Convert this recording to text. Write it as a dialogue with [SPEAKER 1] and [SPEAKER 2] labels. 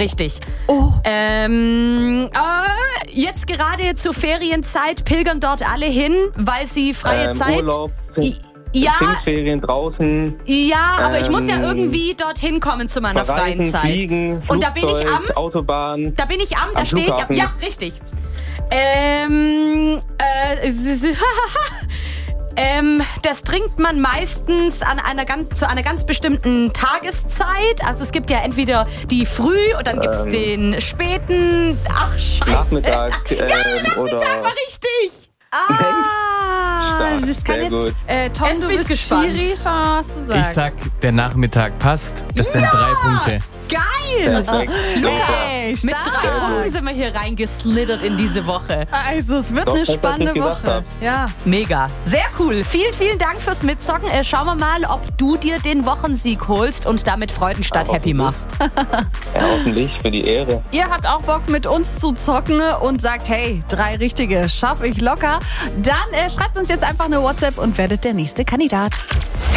[SPEAKER 1] Richtig. Jetzt gerade zur Ferienzeit pilgern dort alle hin, weil sie freie Zeit...
[SPEAKER 2] Urlaub,
[SPEAKER 1] Ja,
[SPEAKER 2] Pfingstferien draußen.
[SPEAKER 1] ja, aber ich muss ja irgendwie dorthin kommen zu meiner freien
[SPEAKER 2] Reisen,
[SPEAKER 1] Zeit.
[SPEAKER 2] Fliegen,
[SPEAKER 1] Und da bin ich
[SPEAKER 2] Flugzeug, Autobahn.
[SPEAKER 1] Da
[SPEAKER 2] Am
[SPEAKER 1] stehe ich am...
[SPEAKER 2] Flughafen.
[SPEAKER 1] Ja, richtig. Das trinkt man meistens zu einer ganz bestimmten Tageszeit. Also es gibt ja entweder die Früh und dann gibt es den späten... Ach, scheiße.
[SPEAKER 2] Nachmittag.
[SPEAKER 1] Nachmittag
[SPEAKER 2] oder
[SPEAKER 1] war richtig.
[SPEAKER 3] Das kann
[SPEAKER 2] Sehr gut.
[SPEAKER 3] Tom,
[SPEAKER 1] Jetzt
[SPEAKER 3] du
[SPEAKER 1] bin ich
[SPEAKER 3] bist
[SPEAKER 1] gespannt.
[SPEAKER 3] schwierig, schon was du sagst.
[SPEAKER 4] Ich sag, der Nachmittag passt. Das sind 3 Punkte.
[SPEAKER 1] Geil.
[SPEAKER 2] Perfekt.
[SPEAKER 3] Hey,
[SPEAKER 1] Mit
[SPEAKER 3] stark.
[SPEAKER 1] 3 Punkten sind wir hier reingeslittert in diese Woche.
[SPEAKER 3] Also, es wird
[SPEAKER 2] Doch,
[SPEAKER 3] eine
[SPEAKER 2] besser, als
[SPEAKER 3] spannende
[SPEAKER 2] ich gedacht
[SPEAKER 3] Woche.
[SPEAKER 2] hab.
[SPEAKER 3] Ja.
[SPEAKER 1] Mega. Sehr cool. Vielen, vielen Dank fürs Mitzocken. Schauen wir mal, ob du dir den Wochensieg holst und damit Freudenstadt
[SPEAKER 2] Ja,
[SPEAKER 1] happy machst.
[SPEAKER 2] Ja, hoffentlich für die Ehre.
[SPEAKER 3] Ihr habt auch Bock mit uns zu zocken und sagt, hey, 3 richtige schaffe ich locker. Dann schreibt uns jetzt einfach eine WhatsApp und werdet der nächste Kandidat.